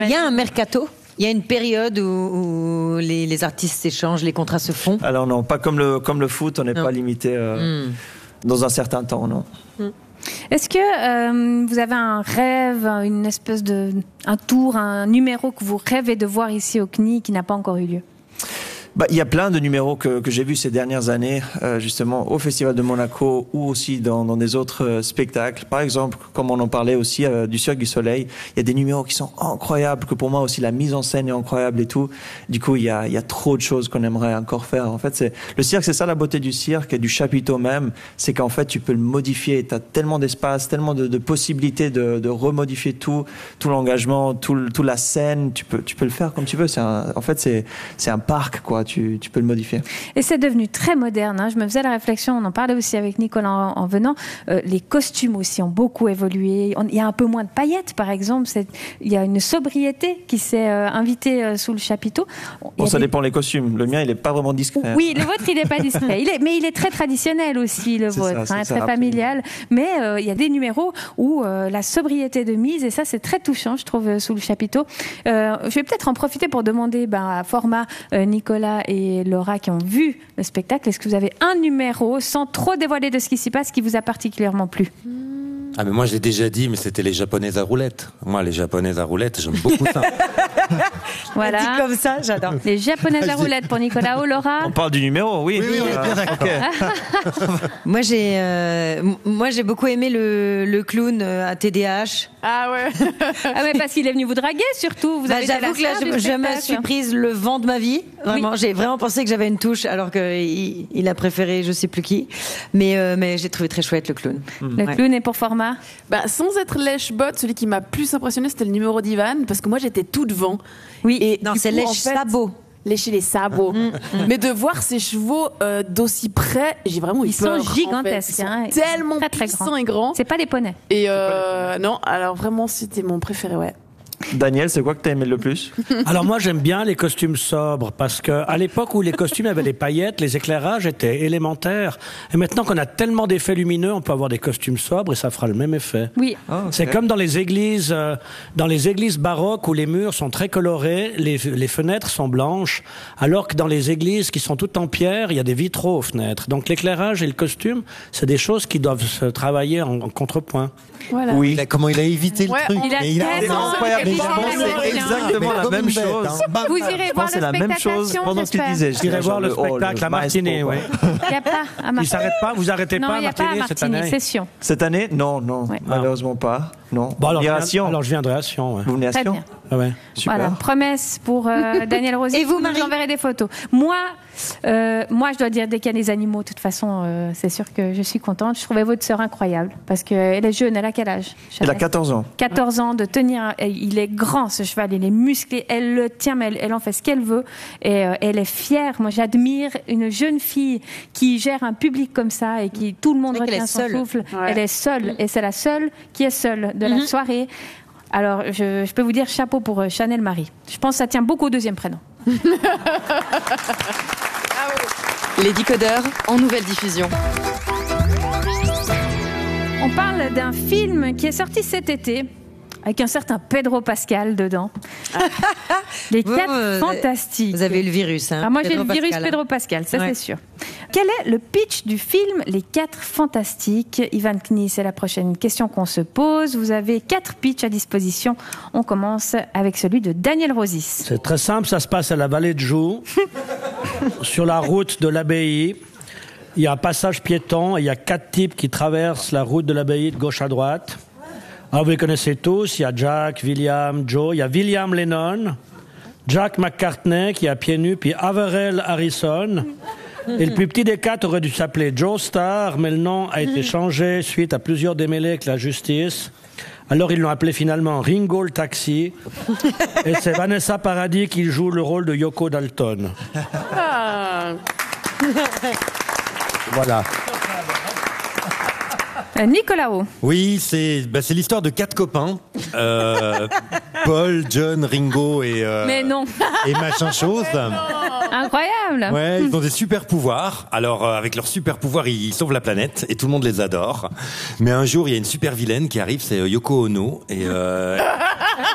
Il y a un mercato. Il y a une période où les artistes s'échangent, les contrats se font. Alors non, pas comme le foot, on n'est pas limité dans un certain temps, non. Est-ce que vous avez un rêve, une espèce un tour, un numéro que vous rêvez de voir ici au CNI qui n'a pas encore eu lieu? Il y a plein de numéros que j'ai vus ces dernières années, justement au Festival de Monaco ou aussi dans des autres spectacles. Par exemple, comme on en parlait aussi du Cirque du Soleil, il y a des numéros qui sont incroyables, que pour moi aussi la mise en scène est incroyable et tout. Du coup, il y a trop de choses qu'on aimerait encore faire. En fait, le cirque, c'est ça la beauté du cirque et du chapiteau même, c'est qu'en fait, tu peux le modifier. Tu as tellement d'espace, tellement de possibilités de remodifier tout l'engagement, toute la scène. Tu peux le faire comme tu veux. En fait, c'est un parc, quoi. Tu peux le modifier. Et c'est devenu très moderne. Je me faisais la réflexion, on en parlait aussi avec Nicolas en venant. Les costumes aussi ont beaucoup évolué. Il y a un peu moins de paillettes, par exemple. Il y a une sobriété qui s'est invitée sous le chapiteau. Ça dépend des costumes. Le mien, il n'est pas vraiment discret. Oui, le vôtre, il n'est pas discret. Mais il est très traditionnel aussi, le vôtre. Très familial. Mais il y a des numéros où la sobriété de mise, et ça, c'est très touchant, je trouve, sous le chapiteau. Je vais peut-être en profiter pour demander à Format, Nicolas et Laura qui ont vu le spectacle, est-ce que vous avez un numéro, sans trop dévoiler de ce qui s'y passe, qui vous a particulièrement plu? Ah mais moi je l'ai déjà dit, mais c'était les japonaises à roulettes. Moi les japonaises à roulettes, j'aime beaucoup ça. Voilà. Dit comme ça, j'adore. Les japonaises à roulettes pour Nicolas. Laura. On parle du numéro, oui. Oui, bien d'accord. Okay. Moi j'ai beaucoup aimé le clown à TDH. Ah ouais. Ah ouais, parce qu'il est venu vous draguer surtout. J'avoue que là je me suis prise le vent de ma vie. Vraiment, j'ai vraiment pensé que j'avais une touche alors qu'il a préféré je sais plus qui. Mais j'ai trouvé très chouette le clown. Le clown est pour Format. Sans être lèche-botte, celui qui m'a plus impressionné, c'était le numéro d'Ivan, parce que moi j'étais tout devant. Oui, et c'est lèche-sabot. Lécher les sabots. Mais de voir ces chevaux d'aussi près, j'ai vraiment eu peur. Ils sont gigantesques. En fait. Ils sont tellement très, puissants et grands. C'est pas des poneys. Et non, alors vraiment, c'était mon préféré, ouais. Daniel, c'est quoi que t'as aimé le plus? Alors moi j'aime bien les costumes sobres parce que à l'époque où les costumes avaient des paillettes, les éclairages étaient élémentaires. Et maintenant qu'on a tellement d'effets lumineux, on peut avoir des costumes sobres et ça fera le même effet. Oui. Oh, okay. C'est comme dans les églises baroques où les murs sont très colorés, les fenêtres sont blanches, alors que dans les églises qui sont toutes en pierre, il y a des vitraux aux fenêtres. Donc l'éclairage et le costume, c'est des choses qui doivent se travailler en contrepoint. Voilà. Oui. Comment il a évité le truc. Il a incroyable. C'est exactement la même chose. Vous irez voir le la même chose pendant ce qu'il disait. J'irai voir le spectacle à Martinet, oui. Il n'y a pas à Martinet. Il s'arrête pas, vous arrêtez pas à Martinet cette année? Session. Cette année? Non, malheureusement pas. Non. Bon, alors je viendrai à Sion. Ouais. Vous venez à Sion? Ah ouais. Super. Voilà, promesse pour Daniel Rosier. Et vous, Marie? J'enverrai des photos. Moi, je dois dire, dès qu'il y a des animaux, de toute façon, c'est sûr que je suis contente. Je trouvais votre sœur incroyable, parce qu'elle est jeune. Elle a quel âge? Elle a 14 ans. 14 ans, de tenir. Il est grand, ce cheval, il est musclé. Elle le tient, mais elle en fait ce qu'elle veut. Et elle est fière. Moi, j'admire une jeune fille qui gère un public comme ça et qui tout le monde retient son souffle. Ouais. Elle est seule, et c'est la seule qui est seule de la soirée. Alors, je peux vous dire chapeau pour Chanel Marie. Je pense que ça tient beaucoup au deuxième prénom. Les décodeurs en nouvelle diffusion. On parle d'un film qui est sorti cet été, avec un certain Pedro Pascal dedans. Les 4 fantastiques. Vous avez eu le virus. Moi, j'ai le virus Pedro Pascal, ça c'est sûr. Quel est le pitch du film Les 4 fantastiques? Ivan Knie, c'est la prochaine question qu'on se pose. Vous avez 4 pitchs à disposition. On commence avec celui de Daniel Rosis. C'est très simple, ça se passe à la vallée de Joux, sur la route de l'abbaye. Il y a un passage piéton et il y a 4 types qui traversent la route de l'abbaye de gauche à droite. Alors vous les connaissez tous, il y a Jack, William, Joe, il y a William Lennon, Jack McCartney qui est à pieds nus, puis Averell Harrison. Et le plus petit des 4 aurait dû s'appeler Joe Starr, mais le nom a été changé suite à plusieurs démêlés avec la justice. Alors ils l'ont appelé finalement Ringo le Taxi. Et c'est Vanessa Paradis qui joue le rôle de Yoko Dalton. Voilà. Nicolas. Oui, c'est l'histoire de 4 copains. Paul, John, Ringo et mais non. Et machin chose. Incroyable. Ouais, ils ont des super pouvoirs. Alors avec leurs super pouvoirs, ils sauvent la planète et tout le monde les adore. Mais un jour, il y a une super vilaine qui arrive, c'est Yoko Ono et